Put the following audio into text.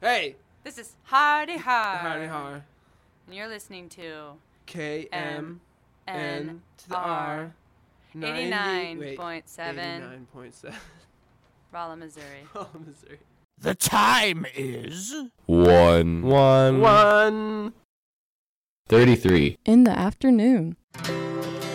Hey! This is Hardy Har. Hardy Har. And you're listening to KMN to the R. 89.7 89.7. Rolla, Missouri. Oh, Missouri. The time is 1:33 1. in the afternoon.